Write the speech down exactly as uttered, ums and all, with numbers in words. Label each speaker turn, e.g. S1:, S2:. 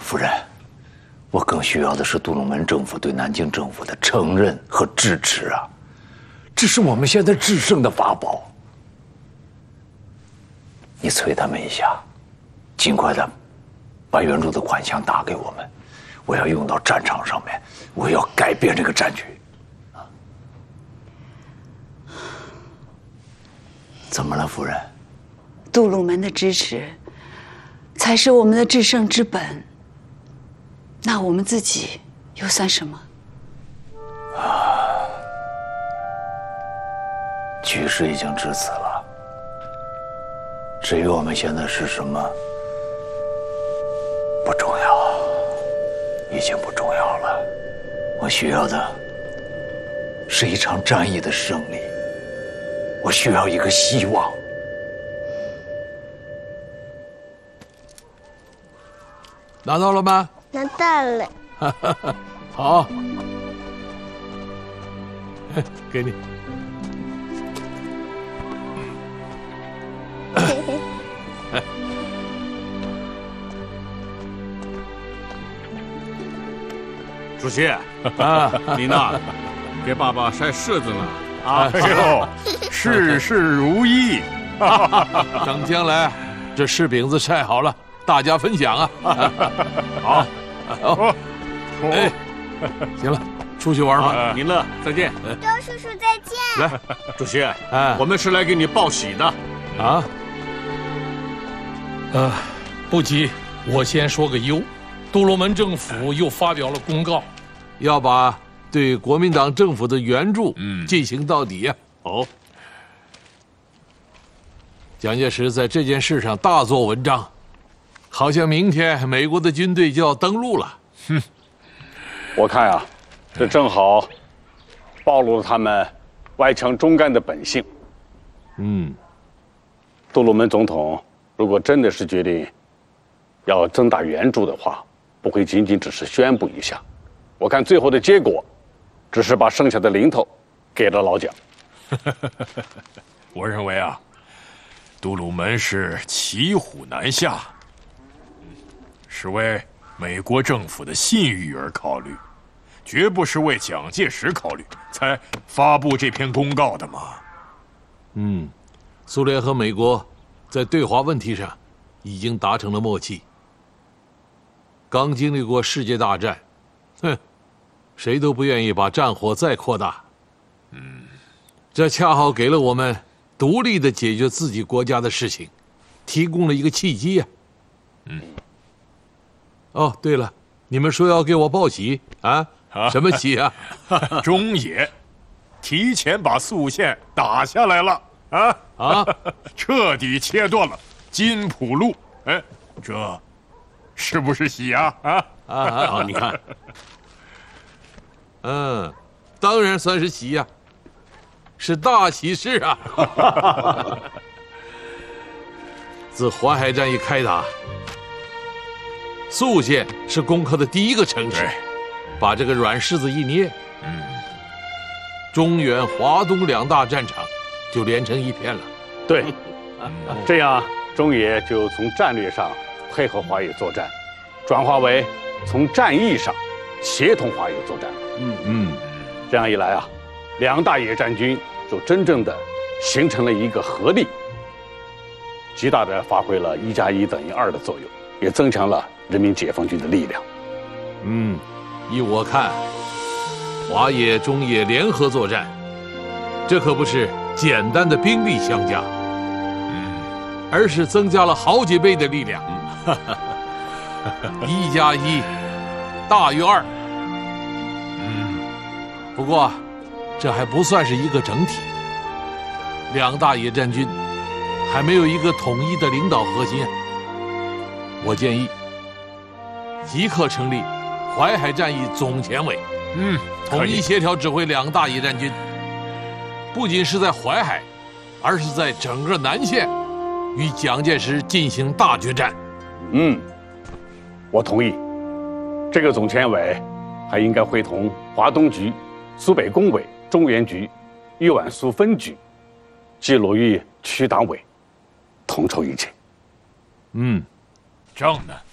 S1: 夫人，我更需要的是杜鲁门政府对南京政府的承认和支持啊！这是我们现在制胜的法宝。你催他们一下，尽快的把援助的款项打给我们，我要用到战场上面，我要改变这个战局。啊？怎么了，夫人？
S2: 杜鲁门的支持，才是我们的制胜之本。那我们自己又算什么？
S1: 啊，局势已经至此了。至于我们现在是什么，不重要，已经不重要了。我需要的是一场战役的胜利，我需要一个希望。
S3: 拿到了吗？
S4: 拿到了。
S3: 好，给你。
S5: 主席啊，你呢？给爸爸晒柿子呢啊！
S3: 哎呦，事事如意。等将来这柿饼子晒好了，大家分享啊！好，好，哎，行了，出去玩吧。
S5: 您乐，再见。
S4: 周叔叔再见。
S5: 来，主席，哎，我们是来给你报喜的。
S3: 啊？
S6: 呃，不急，我先说个忧。杜鲁门政府又发表了公告，
S3: 要把对国民党政府的援助进行到底呀、
S5: 啊。哦，
S3: 蒋介石在这件事上大做文章，好像明天美国的军队就要登陆了。
S5: 哼，我看啊，这正好暴露了他们外强中干的本性。
S3: 嗯，
S5: 杜鲁门总统如果真的是决定要增大援助的话，不会仅仅只是宣布一下，我看最后的结果，只是把剩下的零头给了老蒋。
S7: 我认为啊，杜鲁门是骑虎难下，是为美国政府的信誉而考虑，绝不是为蒋介石考虑才发布这篇公告的嘛。
S3: 嗯，苏联和美国在对华问题上已经达成了默契。刚经历过世界大战，哼，谁都不愿意把战火再扩大。嗯，这恰好给了我们独立的解决自己国家的事情，提供了一个契机呀、啊。嗯。哦，对了，你们说要给我报喜啊？啊什么喜啊？
S7: 中野提前把速线打下来了啊
S3: 啊！
S7: 彻底切断了金浦路。哎，这。是不是喜啊？啊
S3: 啊！好，你看，嗯，当然算是喜呀、啊，是大喜事啊！自淮海战役开打，宿县是攻克的第一个城市，把这个软柿子一捏，嗯，中原、华东两大战场就连成一片了。
S5: 对，这样中野就从战略上配合华野作战，转化为从战役上协同华野作战。
S3: 嗯嗯，
S5: 这样一来啊，两大野战军就真正的形成了一个合力，极大的发挥了一加一等于二的作用，也增强了人民解放军的力量。
S3: 嗯，依我看，华野、中野联合作战，这可不是简单的兵力相加，嗯，而是增加了好几倍的力量。一加一大于二。嗯，不过这还不算是一个整体，两大野战军还没有一个统一的领导核心。我建议即刻成立淮海战役总前委，
S7: 嗯，
S3: 统一协调指挥两大野战军，不仅是在淮海，而是在整个南线与蒋介石进行大决战。
S5: 嗯，我同意。这个总前委还应该会同华东局、苏北工委、中原局、豫皖苏分局及鲁豫区党委统筹一切。
S3: 嗯，
S7: 正呢。